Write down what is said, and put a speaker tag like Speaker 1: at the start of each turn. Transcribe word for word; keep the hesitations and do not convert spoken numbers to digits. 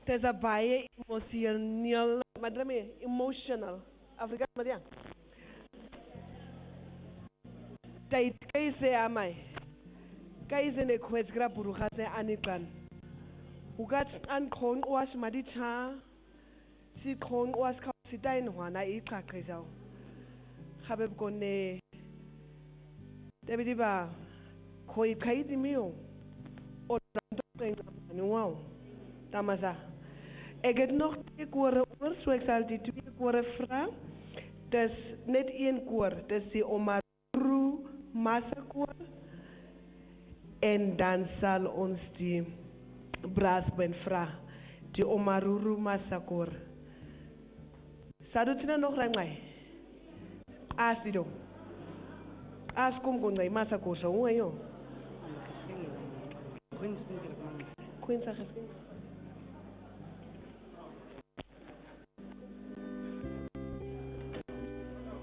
Speaker 1: There's a baie emotional, madrame, emotional. Afrika Maria. Tait kai se amai. Kai se ne kwet gra buruga se anikan. Ugat an khon was madicha. Si khon was ka sitain hwana I qaqisao. Khabeb kone Debidiba koi kaidi mio. O tanto wow. Tamaza. Ik heb nog twee koren oor, so ik zal die twee koren vragen. Dus net één koor, dus die Omaru Massa koor. En dan zal ons die brassband vragen. Die Omaruru Massa koor. Zou je nog rangai? As die do. As kom kon bij Massa koor, zo hoe je? Queen sa